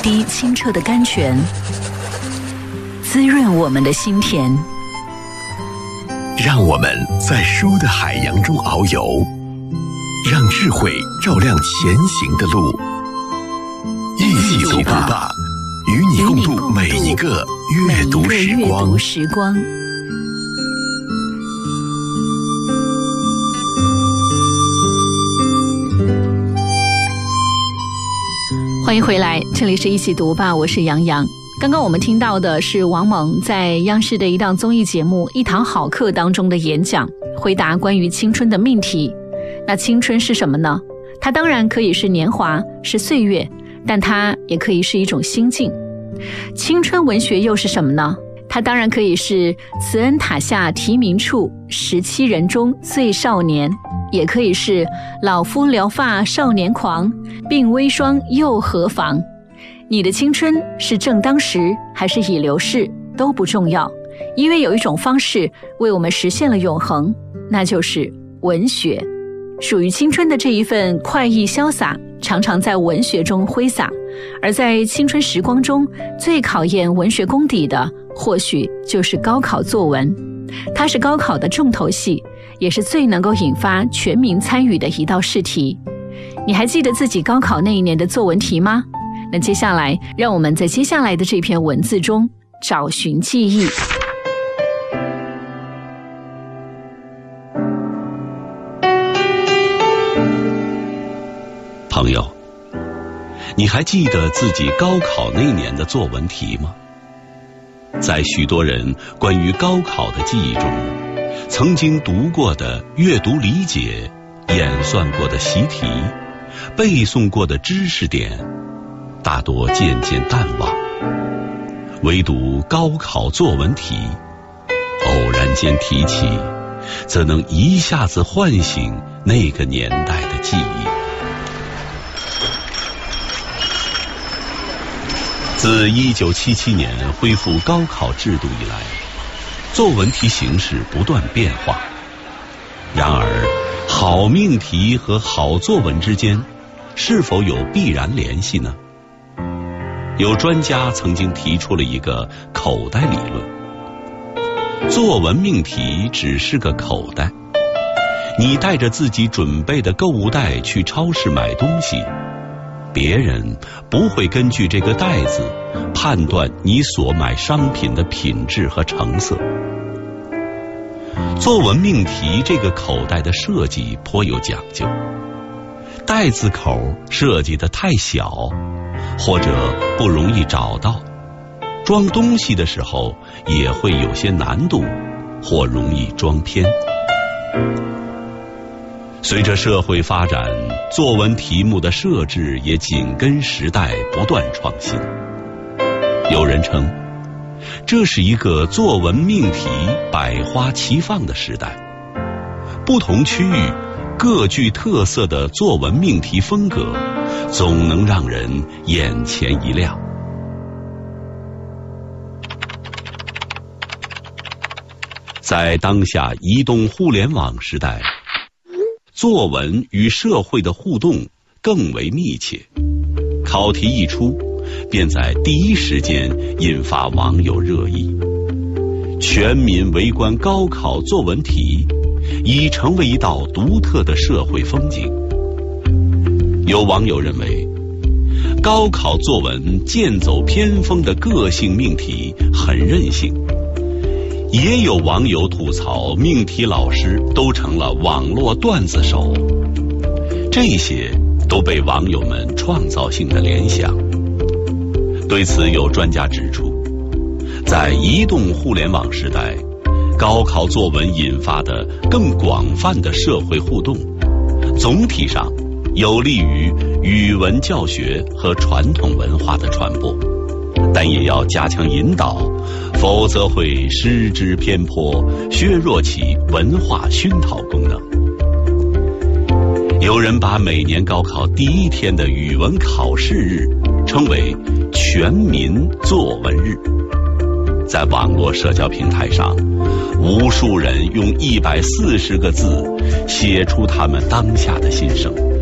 滴清澈的甘泉，滋润我们的心田。 让我们在书的海洋中遨游，让智慧照亮前行的路。一起读吧，与你共度每一个阅读时光。 欢迎回来，这里是一起读吧，我是杨洋。刚刚我们听到的是王蒙在央视的一档综艺节目《一堂好课》当中的演讲，回答关于青春的命题。那青春是什么呢？它当然可以是年华，是岁月，但它也可以是一种心境。青春文学又是什么呢？它当然可以是慈恩塔下题名处，17人中最少年，也可以是老夫聊发少年狂，鬓微霜又何妨。你的青春是正当时还是已流逝都不重要，因为有一种方式为我们实现了永恒，那就是文学。属于青春的这一份快意潇洒，常常在文学中挥洒。而在青春时光中，最考验文学功底的，或许就是高考作文。它是高考的重头戏，也是最能够引发全民参与的一道试题。你还记得自己高考那一年的作文题吗？那接下来，让我们在接下来的这篇文字中找寻记忆。 朋友，你还记得自己高考那年的作文题吗？在许多人关于高考的记忆中，曾经读过的阅读理解、演算过的习题、背诵过的知识点，大多渐渐淡忘，唯独高考作文题，偶然间提起，则能一下子唤醒那个年代的记忆。自1977年恢复高考制度以来，作文题形式不断变化。然而，好命题和好作文之间是否有必然联系呢？有专家曾经提出了一个口袋理论。作文命题只是个口袋，你带着自己准备的购物袋去超市买东西，别人不会根据这个袋子判断你所买商品的品质和成色。作文命题这个口袋的设计颇有讲究，袋子口设计得太小，或者不容易找到，装东西的时候也会有些难度，或容易装偏。随着社会发展，作文题目的设置也紧跟时代不断创新。有人称，这是一个作文命题百花齐放的时代。不同区域各具特色的作文命题风格，总能让人眼前一亮。在当下移动互联网时代，作文与社会的互动更为密切，考题一出，便在第一时间引发网友热议。全民围观高考作文题，已成为一道独特的社会风景。有网友认为，高考作文剑走偏锋的个性命题很任性，也有网友吐槽命题老师都成了网络段子手，这些都被网友们创造性的联想。对此，有专家指出，在移动互联网时代，高考作文引发的更广泛的社会互动，总体上有利于语文教学和传统文化的传播，但也要加强引导，否则会失之偏颇，削弱其文化熏陶功能。有人把每年高考第一天的语文考试日称为全民作文日。在网络社交平台上，无数人用140个字写出他们当下的心声。